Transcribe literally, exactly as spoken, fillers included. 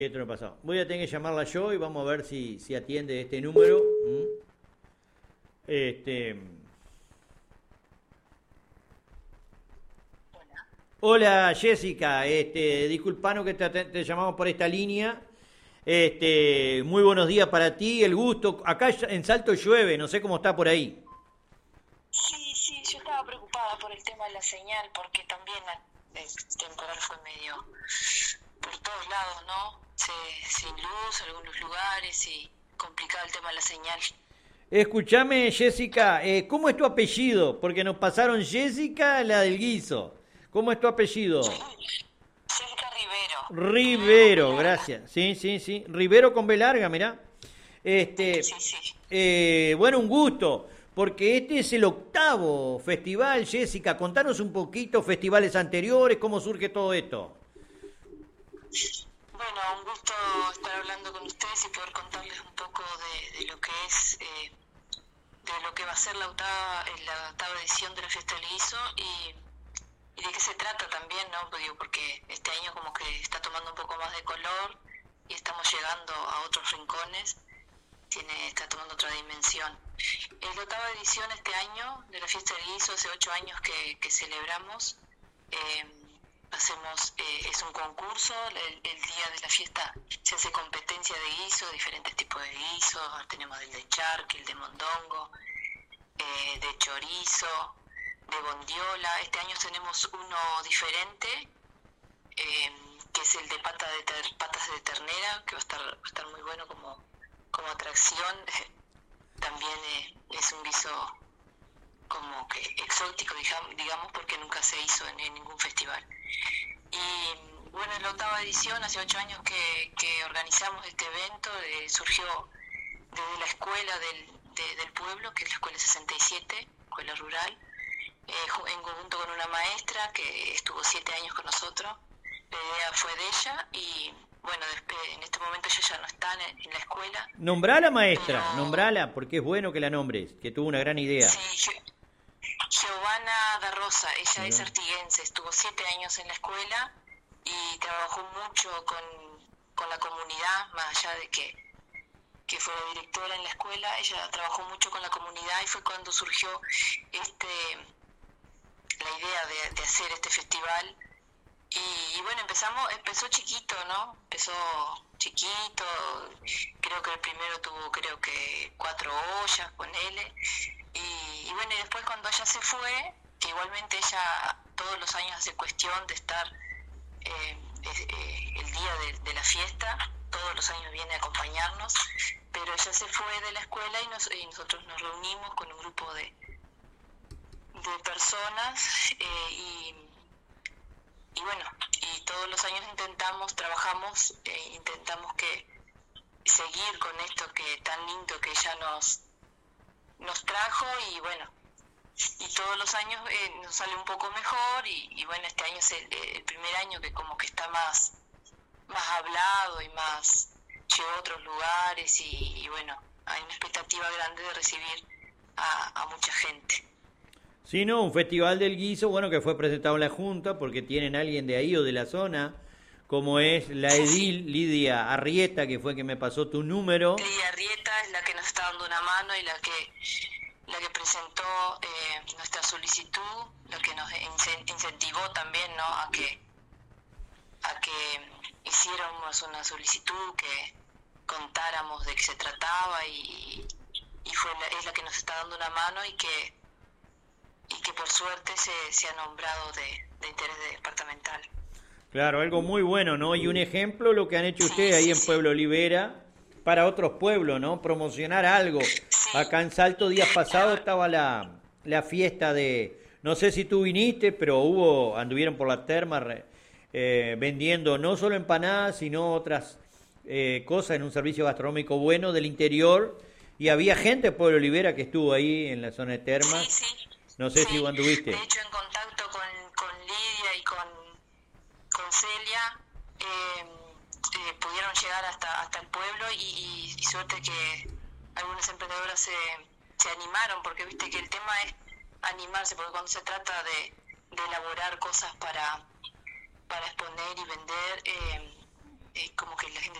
Esto no pasó. Voy a tener que llamarla yo y vamos a ver si, si atiende este número. ¿Mm? Este. Hola Jessica, este, disculpanos que te, te llamamos por esta línea. Este, muy buenos días para ti, el gusto. Acá en Salto llueve, no sé cómo está por ahí. Sí, sí, yo estaba preocupada por el tema de la señal, porque también el temporal fue medio por todos lados, ¿no? Se, sin luz, algunos lugares, y complicado el tema de la señal. Escúchame Jessica, eh, ¿cómo es tu apellido? Porque nos pasaron Jessica, la del guiso. ¿Cómo es tu apellido? Jessica Rivero. Rivero, gracias. Sí, sí, sí. Rivero con B larga, mirá. Este, Sí, sí. eh, bueno, un gusto, porque este es el octavo festival, Jessica. Contanos un poquito, festivales anteriores, cómo surge todo esto. Bueno, un gusto estar hablando con ustedes y poder contarles un poco de, de lo que es, eh, de lo que va a ser la octava, eh, la octava edición de la Fiesta del Guiso y, y de qué se trata también, ¿no? Pues digo, porque este año como que está tomando un poco más de color y estamos llegando a otros rincones, tiene, está tomando otra dimensión. Es la octava edición este año de la Fiesta del Guiso, hace ocho años que, que celebramos. Eh, hacemos eh, es un concurso, el, el día de la fiesta se hace competencia de guiso, diferentes tipos de guisos, tenemos el de charque, el de mondongo, eh, de chorizo, de bondiola. Este año tenemos uno diferente, eh, que es el de pata de ter, patas de ternera, que va a estar, va a estar muy bueno como, como atracción. También eh, es un guiso como que exótico, digamos, porque nunca se hizo en, en ningún festival. Y bueno, en la octava edición, hace ocho años que, que organizamos este evento, eh, surgió desde la escuela del, de, del pueblo, que es la escuela sesenta y siete, escuela rural, eh, en conjunto con una maestra que estuvo siete años con nosotros. La idea fue de ella y bueno, después, en este momento ella ya no está en, en la escuela. Nombrá a la maestra, pero, nombrala, porque es bueno que la nombres, que tuvo una gran idea. Sí, Giovanna da Rosa, ella es artiguense, estuvo siete años en la escuela y trabajó mucho con, con la comunidad, más allá de que, que fue la directora en la escuela, ella trabajó mucho con la comunidad y fue cuando surgió este la idea de, de hacer este festival. Y, y bueno, empezamos, empezó chiquito, ¿no? Empezó chiquito, creo que el primero tuvo creo que cuatro ollas, ponele. Y, y bueno, y después cuando ella se fue, que igualmente ella todos los años hace cuestión de estar eh, eh, el día de, de la fiesta, todos los años viene a acompañarnos, pero ella se fue de la escuela y, nos, y nosotros nos reunimos con un grupo de, de personas eh, y, y bueno, y todos los años intentamos, trabajamos, eh, intentamos que seguir con esto que tan lindo que ella nos nos trajo y bueno, y todos los años eh, nos sale un poco mejor y, y bueno, este año es el, el primer año que como que está más más hablado y más llegó a otros lugares y, y bueno, hay una expectativa grande de recibir a, a mucha gente. Sí, no, un festival del guiso, bueno, que fue presentado en la Junta, porque tienen alguien de ahí o de la zona, como es la edil Lidia Arrieta, que fue que me pasó tu número. Lidia Arrieta es la que nos está dando una mano y la que la que presentó eh, nuestra solicitud, la que nos incentivó también, ¿no? a que a que hiciéramos una solicitud, que contáramos de qué se trataba y, y fue la, es la que nos está dando una mano y que y que por suerte se, se ha nombrado de, de interés departamental. Claro, algo muy bueno, ¿no? Y un ejemplo lo que han hecho Sí, ustedes ahí sí, en sí. Pueblo Olivera para otros pueblos, ¿no? Promocionar algo. Sí. Acá en Salto días pasados estaba la, la fiesta de, no sé si tú viniste, pero hubo, anduvieron por la terma eh, vendiendo no solo empanadas, sino otras eh, cosas en un servicio gastronómico bueno del interior. Y había gente de Pueblo Olivera que estuvo ahí en la zona de termas. Sí, sí. No sé Sí. si vos anduviste. De hecho, en contacto con, con Lidia y con, con Celia, eh, eh, pudieron llegar hasta hasta el pueblo y, y, y suerte que algunas emprendedoras se, se animaron, porque viste que el tema es animarse, porque cuando se trata de, de elaborar cosas para, para exponer y vender, eh, eh, como que la gente